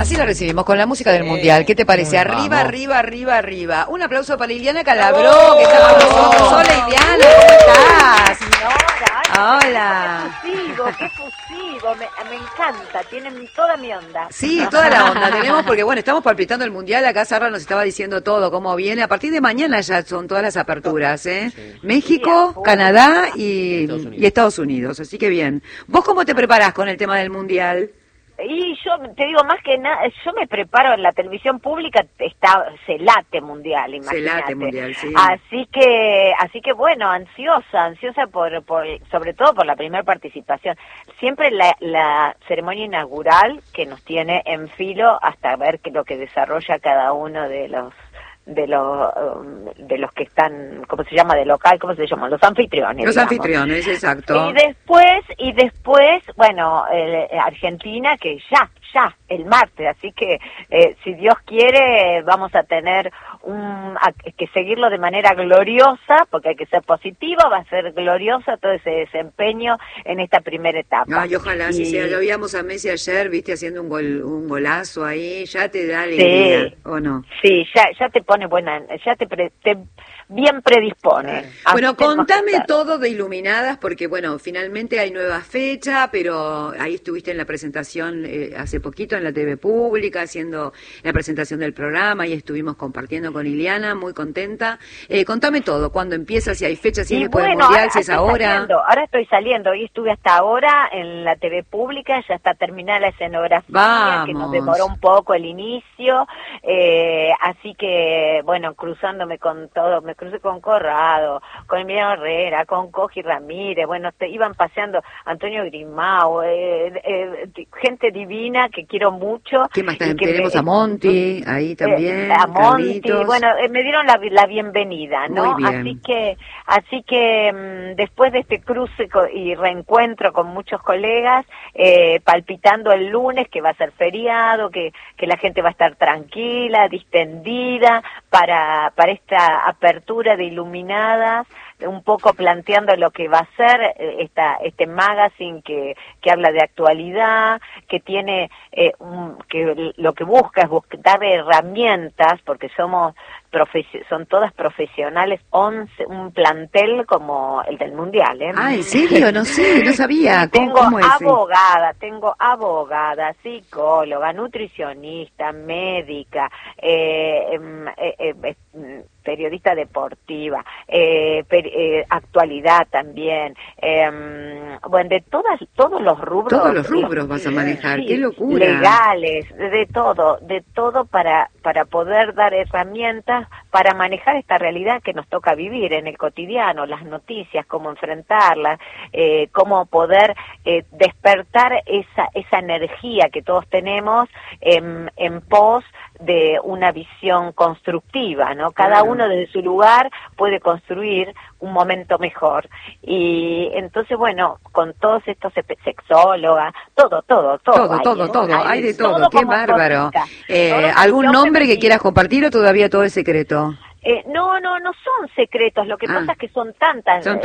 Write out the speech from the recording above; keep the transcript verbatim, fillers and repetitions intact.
Así la recibimos, con la música del Mundial. ¿Qué te parece? Arriba, Vamos. arriba, arriba, arriba. Un aplauso para Liliana Calabró, oh, que está con nosotros. Hola, Liliana, ¿cómo estás? Señora, Hola. Qué fusivo, qué fusivo. Me, me encanta, tienen toda mi onda. Sí, toda la onda tenemos, porque bueno, estamos palpitando el Mundial. Acá Sarra nos estaba diciendo todo, cómo viene. A partir de mañana ya son todas las aperturas, ¿eh? Sí. México, sí, Canadá y Estados, y Estados Unidos. Así que bien. ¿Vos cómo te preparás con el tema del Mundial? Y yo te digo más que nada, yo me preparo en la televisión pública, está se late mundial, imagínate. Se late mundial, sí. Así que, así que bueno, ansiosa, ansiosa por, por sobre todo por la primera participación. Siempre la, la ceremonia inaugural que nos tiene en filo hasta ver que lo que desarrolla cada uno de los de los de los que están, ¿cómo se llama? De local, ¿cómo se llama? Los anfitriones. Los digamos. anfitriones, exacto. Y después, y después, bueno, eh, Argentina, que ya, ya, el martes, así que eh, si Dios quiere vamos a tener un, a, que seguirlo de manera gloriosa, porque hay que ser positiva, va a ser gloriosa todo ese desempeño en esta primera etapa. Ay, ojalá, y... si sea, lo veíamos a Messi ayer, viste, haciendo un gol, un golazo ahí, ya te da alegría, sí, ¿o no? Sí, ya, ya te pone buena, ya te, pre, te bien predispone. Bueno, contame todo de Iluminadas, porque bueno, finalmente hay nueva fecha, pero ahí estuviste en la presentación eh, hace poquito en la T V Pública, haciendo la presentación del programa, y estuvimos compartiendo con Iliana, muy contenta. Eh, contame todo, cuándo empieza, si hay fecha, si es después del Mundial, si es ahora. Saliendo, ahora estoy saliendo, hoy estuve hasta ahora en la T V Pública, ya está terminada la escenografía, Vamos. que nos demoró un poco el inicio, eh, así que bueno, cruzándome con todo, me crucé con Corrado, con Emiliano Herrera, con Coji Ramírez, bueno, te iban paseando Antonio Grimao, eh, eh, gente divina que quiero mucho. ¿Qué más? Tenemos me, a Monty, ahí también, eh, a Monty, Carlitos. Bueno, eh, me dieron la, la bienvenida, ¿no? Así que, así que mmm, después de este cruce y reencuentro con muchos colegas, eh, palpitando el lunes que va a ser feriado, que, que la gente va a estar tranquila, distendida, para, para esta apertura de Iluminadas, un poco planteando lo que va a ser esta, este magazine que, que habla de actualidad, que tiene, eh, un, que lo que busca es buscar, dar herramientas, porque somos profes- son todas profesionales, once, un plantel como el del Mundial, ¿eh? Ah, ¿en serio? No sé, no sabía. ¿Cómo, tengo cómo es? abogada, tengo abogada, psicóloga, nutricionista, médica, eh, eh, eh, eh, periodista deportiva, eh, per, eh, actualidad también, eh, bueno, de todas, todos los rubros. Todos los rubros vas a manejar, sí, qué locura. Legales, de todo, de todo para, para poder dar herramientas para manejar esta realidad que nos toca vivir en el cotidiano, las noticias, cómo enfrentarlas, eh, cómo poder eh, despertar esa, esa energía que todos tenemos en, en pos de una visión constructiva, ¿no? Cada claro. uno desde su lugar puede construir un momento mejor. Y entonces, bueno, con todos estos sexólogas, todo, todo, todo. Todo, hay, todo, ¿eh? todo, hay, hay de todo, todo qué bárbaro. Eh, ¿Algún nombre que quieras compartir o todavía todo es secreto? Eh, no, no, no son secretos, lo que ah. pasa es que son tantas... Son